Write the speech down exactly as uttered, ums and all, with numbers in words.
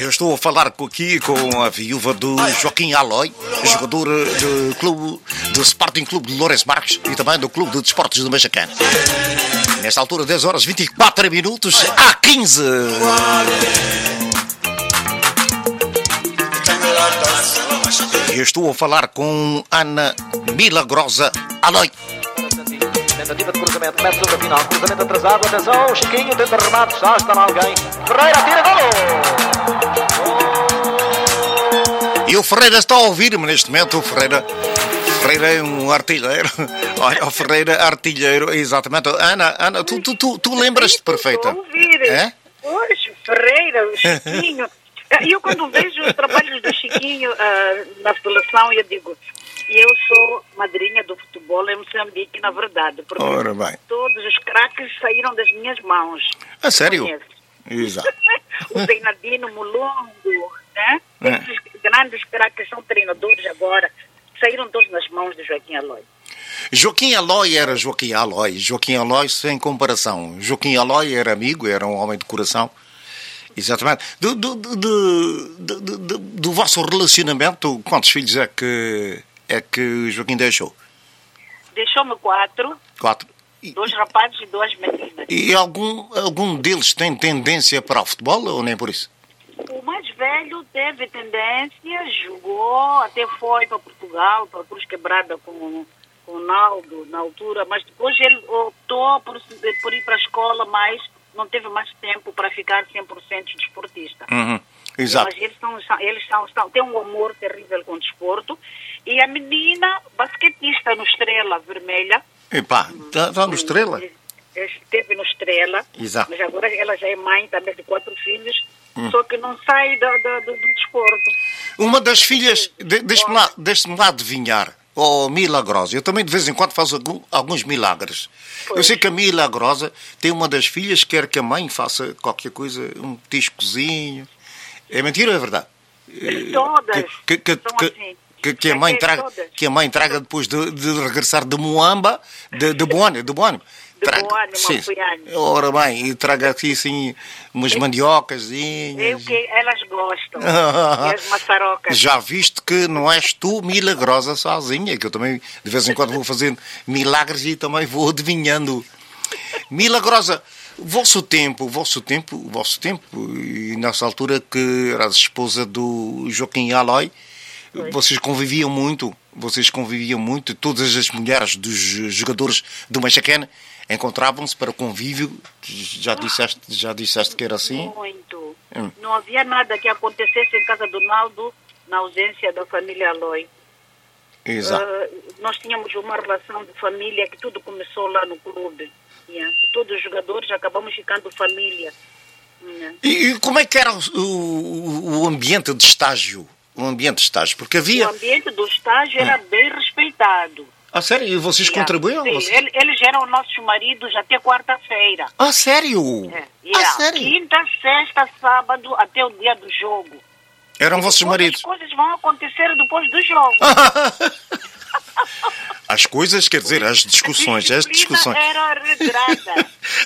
Eu estou a falar aqui com a viúva do Joaquim Aloy, jogador do clube do Sporting Clube de Lourenço Marques e também do Clube de Desportos do Machacane. Nesta altura, dez horas e vinte e quatro minutos, há quinze. Eu estou a falar com Ana Milagrosa Aloy. Tentativa de cruzamento, mete sobre a final, cruzamento atrasado, atenção, Chiquinho tenta remate, já está lá alguém, Ferreira tira, golo! E o Ferreira está a ouvir-me neste momento, o Ferreira, Ferreira é um artilheiro, olha, o Ferreira artilheiro, exatamente. Ana, Ana, tu, tu, tu, tu lembras-te perfeita? Estou a ouvir, é? Pois, Ferreira, o Chiquinho, eu quando vejo os trabalhos do Chiquinho uh, na seleção, eu digo... Eu sou madrinha do futebol em Moçambique, na verdade, porque Ora bem. todos os craques saíram das minhas mãos. A sério? Conheço. Exato. O Bernardino Mulongo, né? É. Esses grandes craques são treinadores agora, saíram todos nas mãos de Joaquim Aloy. Joaquim Aloy era Joaquim Aloy, Joaquim Aloy sem comparação. Joaquim Aloy era amigo, era um homem de coração. Exatamente. Do, do, do, do, do, do, do vosso relacionamento, quantos filhos é que... é que o Joaquim deixou? Deixou-me quatro. Quatro. E, dois rapazes e duas meninas. e algum, algum deles tem tendência para o futebol ou nem por isso? O mais velho teve tendência, jogou, até foi para Portugal, para Cruz Quebrada com, com o Naldo na altura, mas depois ele optou por, por ir para a escola, mas não teve mais tempo para ficar cem por cento desportista. Uhum. Exato. Mas eles, são, eles são, são, têm um amor terrível com o desporto. E a menina, basquetista no Estrela Vermelha. Epá, está tá no Estrela? Esteve no Estrela. Exato. Mas agora ela já é mãe também de quatro filhos, hum. só que não sai do, do, do, do desporto. Uma das filhas, de, deixe-me lá, deixe-me lá adivinhar, oh, Milagrosa, eu também de vez em quando faço algum, alguns milagres. Pois. Eu sei que a Milagrosa tem uma das filhas que quer que a mãe faça qualquer coisa, um tiscozinho. É mentira ou é verdade? Todas que, que, que, são que, assim. Que, que, a mãe traga, que a mãe traga depois de, de regressar de Moamba, de, de Boane, de Boane. De Boane, uma Ora bem, e traga aqui assim umas mandiocas. É o que elas gostam. E as maçarocas. Já viste que não és tu milagrosa sozinha, que eu também de vez em quando vou fazendo milagres e também vou adivinhando. Milagrosa, o vosso tempo, o vosso tempo, o vosso tempo, e nessa altura que eras esposa do Joaquim Aloy, vocês conviviam muito, vocês conviviam muito, todas as mulheres dos jogadores do Machacane encontravam-se para convívio, já disseste, já disseste que era assim? Muito. Hum. Não havia nada que acontecesse em casa do Naldo na ausência da família Aloy. Exato. Uh, nós tínhamos uma relação de família que tudo começou lá no clube. Yeah. Todos os jogadores acabamos ficando família. Yeah. E, e como é que era o, o, o ambiente de estágio? O ambiente de estágio, porque havia... O ambiente do estágio era hum. bem respeitado. Ah, sério? E vocês yeah. contribuíam? Sim, vocês? Eles eram nossos maridos até quarta-feira. Ah, sério? É. Yeah. Ah, sério? Quinta, sexta, sábado, até o dia do jogo. Eram e vossos maridos? As coisas vão acontecer depois do jogo. As coisas, quer dizer, as discussões, as discussões. Era regrada.